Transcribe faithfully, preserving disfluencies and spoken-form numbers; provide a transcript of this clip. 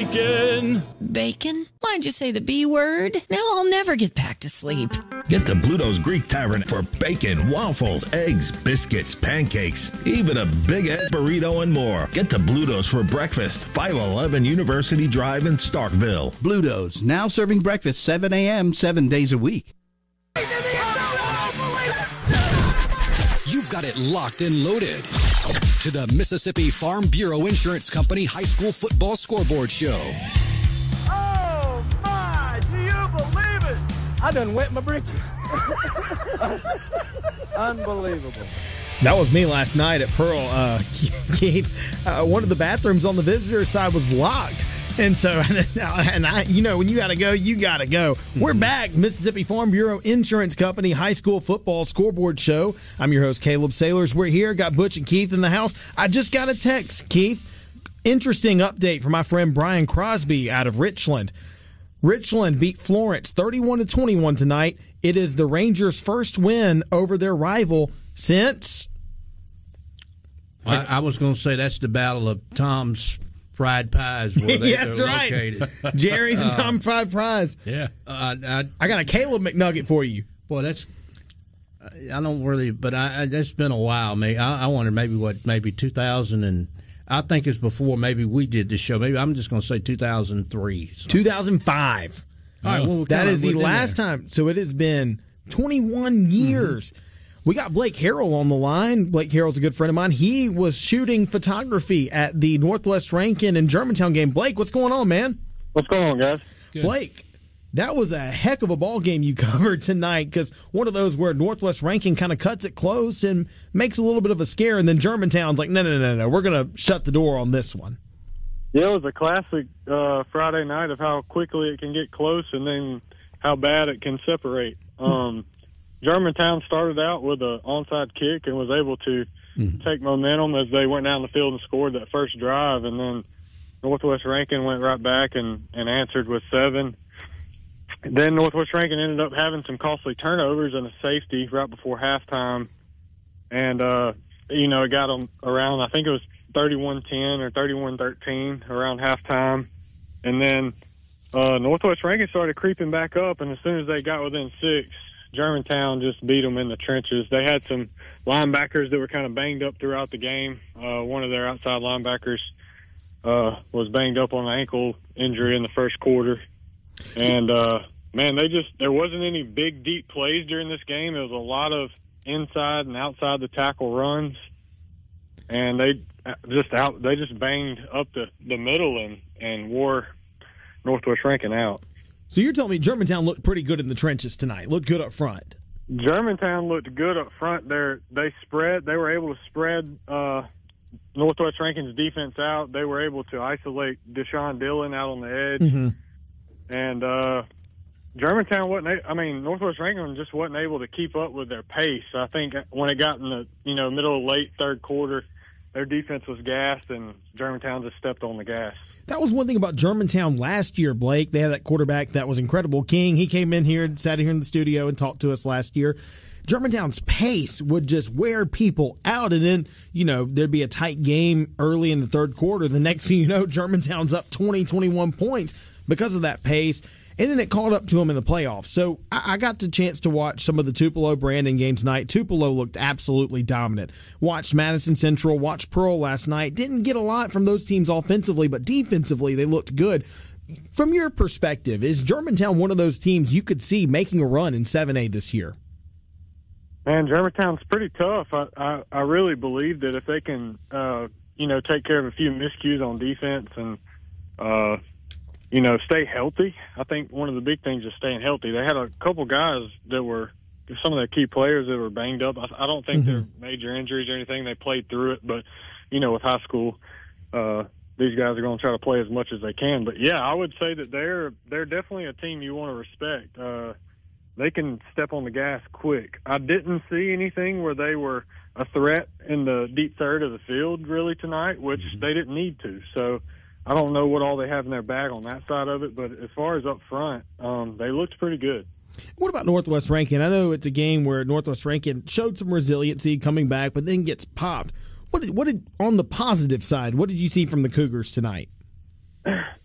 bacon. Bacon? Why'd you say the B word? Now I'll never get back to sleep. Get to Bluto's Greek Tavern for bacon, waffles, eggs, biscuits, pancakes, even a big-ass burrito and more. Get to Bluto's for breakfast. five eleven University Drive in Starkville. Bluto's, now serving breakfast seven a.m., seven days a week. You've got it locked and loaded to the Mississippi Farm Bureau Insurance Company High School Football Scoreboard Show. Oh, my! Do you believe it? I done wet my britches. Unbelievable. That was me last night at Pearl. Uh, Keith, uh, one of the bathrooms on the visitor side was locked. And so, and I, you know, when you got to go, you got to go. We're back. Mississippi Farm Bureau Insurance Company High School Football Scoreboard Show. I'm your host, Caleb Sailors. We're here. Got Butch and Keith in the house. I just got a text, Keith. Interesting update from my friend Brian Crosby out of Richland. Richland beat Florence thirty-one to twenty-one tonight. It is the Rangers' first win over their rival since. I, I was going to say that's the Battle of Tom's Fried Pies. Where they, yeah, that's right. Located. Jerry's and Tom uh, Fried Pies. Yeah, uh, I, I got a Caleb McNugget for you. Boy, that's I don't really, but I, I that's been a while. Maybe I, I wonder maybe what maybe two thousand and I think it's before maybe we did this show. Maybe I'm just going to say two thousand three, two thousand five. All right, well, that is the last there. time. So it has been twenty-one years. Mm-hmm. We got Blake Harrell on the line. Blake Harrell's a good friend of mine. He was shooting photography at the Northwest Rankin and Germantown game. Blake, what's going on, man? What's going on, guys? Good. Blake, that was a heck of a ball game you covered tonight, because one of those where Northwest Rankin kind of cuts it close and makes a little bit of a scare, and then Germantown's like, no, no, no, no, we're going to shut the door on this one. Yeah, it was a classic uh, Friday night of how quickly it can get close and then how bad it can separate. Um Germantown started out with an onside kick and was able to mm-hmm. take momentum as they went down the field and scored that first drive. And then Northwest Rankin went right back and, and answered with seven. Then Northwest Rankin ended up having some costly turnovers and a safety right before halftime. And, uh, you know, it got them around, I think it was thirty-one ten or thirty-one thirteen around halftime. And then uh, Northwest Rankin started creeping back up, and as soon as they got within six, Germantown just beat them in the trenches. They had some linebackers that were kind of banged up throughout the game. Uh, one of their outside linebackers uh, was banged up on an ankle injury in the first quarter. And, uh, man, they just there wasn't any big, deep plays during this game. It was a lot of inside and outside the tackle runs. And they just out they just banged up the, the middle and, and wore Northwest Rankin out. So you're telling me Germantown looked pretty good in the trenches tonight, looked good up front. Germantown looked good up front. They're, they spread. They were able to spread uh, Northwest Rankin's defense out. They were able to isolate Deshaun Dillon out on the edge. Mm-hmm. And uh, Germantown wasn't. I mean, Northwest Rankin just wasn't able to keep up with their pace. I think when it got in the you know middle of late third quarter, their defense was gassed, and Germantown just stepped on the gas. That was one thing about Germantown last year, Blake. They had that quarterback that was incredible. King, he came in here and sat here in the studio and talked to us last year. Germantown's pace would just wear people out, and then, you know, there'd be a tight game early in the third quarter. The next thing you know, Germantown's up twenty, twenty-one points because of that pace, and then it caught up to them in the playoffs. So I, I got the chance to watch some of the Tupelo-Brandon game tonight. Tupelo looked absolutely dominant. Watched Madison Central, watched Pearl last night. Didn't get a lot from those teams offensively, but defensively they looked good. From your perspective, is Germantown one of those teams you could see making a run in seven A this year? Man, Germantown's pretty tough. I, I, I really believe that if they can, uh, you know, take care of a few miscues on defense and, uh, you know, stay healthy. I think one of the big things is staying healthy. They had a couple guys that were some of their key players that were banged up. I, I don't think mm-hmm. they're major injuries or anything. They played through it, but, you know, with high school, uh, these guys are going to try to play as much as they can. But, yeah, I would say that they're they're definitely a team you want to respect. Uh, they can step on the gas quick. I didn't see anything where they were a threat in the deep third of the field really tonight, which mm-hmm. they didn't need to. So I don't know what all they have in their bag on that side of it, but as far as up front, um, they looked pretty good. What about Northwest Rankin? I know it's a game where Northwest Rankin showed some resiliency coming back, but then gets popped. What did, what did on the positive side, what did you see from the Cougars tonight?